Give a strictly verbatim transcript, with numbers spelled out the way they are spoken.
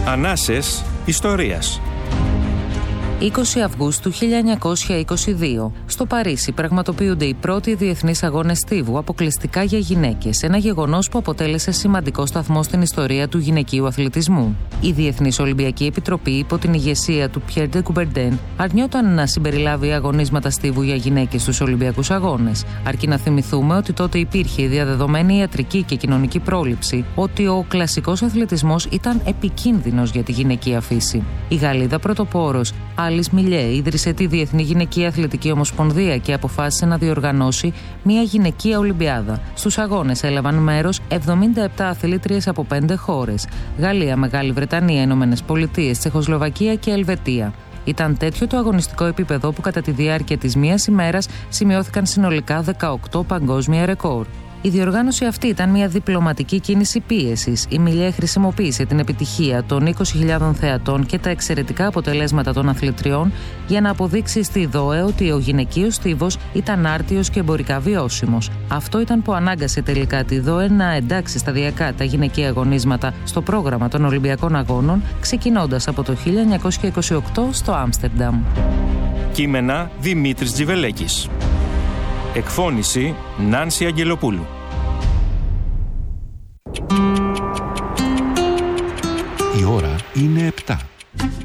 Ανάσες ιστορίας. είκοσι Αυγούστου χίλια εννιακόσια είκοσι δύο. Στο Παρίσι πραγματοποιούνται οι πρώτοι διεθνείς αγώνες στίβου αποκλειστικά για γυναίκες, ένα γεγονός που αποτέλεσε σημαντικό σταθμό στην ιστορία του γυναικείου αθλητισμού. Η Διεθνής Ολυμπιακή Επιτροπή, υπό την ηγεσία του Πιέρ ντε Κουμπερντέν, αρνιόταν να συμπεριλάβει αγωνίσματα στίβου για γυναίκες στους Ολυμπιακούς Αγώνες. Αρκεί να θυμηθούμε ότι τότε υπήρχε η διαδεδομένη ιατρική και κοινωνική πρόληψη ότι ο κλασικός αθλητισμός ήταν επικίνδυνος για τη γυναικεία φύση. Η Γαλλίδα πρωτοπόρος Άλις Μιλιέ ίδρυσε τη Διεθνή Γυναικεία Αθλητική Ομοσπονδία και αποφάσισε να διοργανώσει μια γυναικεία Ολυμπιάδα. Στους αγώνες έλαβαν μέρος εβδομήντα επτά αθλήτριες από πέντε χώρες: Γαλλία, Μεγάλη Βρετανία, Ηνωμένες Πολιτείες, Τσεχοσλοβακία και Ελβετία. Ήταν τέτοιο το αγωνιστικό επίπεδο που κατά τη διάρκεια της μίας ημέρας σημειώθηκαν συνολικά δεκαοκτώ παγκόσμια ρεκόρ. Η διοργάνωση αυτή ήταν μια διπλωματική κίνηση πίεσης. Η Μιλιέ χρησιμοποίησε την επιτυχία των είκοσι χιλιάδων θεατών και τα εξαιρετικά αποτελέσματα των αθλητριών για να αποδείξει στη ΔΟΕ ότι ο γυναικείος στίβος ήταν άρτιος και εμπορικά βιώσιμος. Αυτό ήταν που ανάγκασε τελικά τη ΔΟΕ να εντάξει σταδιακά τα γυναικεία αγωνίσματα στο πρόγραμμα των Ολυμπιακών Αγώνων, ξεκινώντας από το χίλια εννιακόσια είκοσι οκτώ στο Άμστερνταμ. Κείμενα Δημήτρης Τζιβελέκης. Εκφώνηση Νάνση Αγγελοπούλου. Η ώρα είναι επτά.